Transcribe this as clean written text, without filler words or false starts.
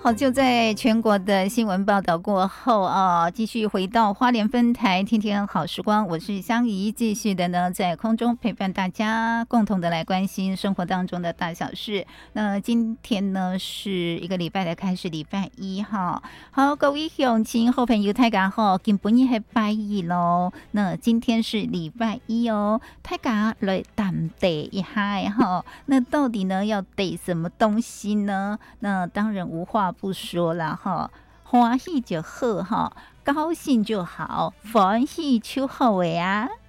好，就在全国的新闻报道过后啊，继续回到花莲分台天天好时光，我是香怡，继续的呢在空中陪伴大家，共同的来关心生活当中的大小事。那今天呢是一个礼拜的开始，礼拜一哈。好，各位乡亲好朋友大家好，今本日是拜一咯。那今天是礼拜一哦，大家来谈地一下哈。那到底呢要得什么东西呢？那当然无话不说啦哈，欢喜就好哈，高兴就好，欢喜就好的啊。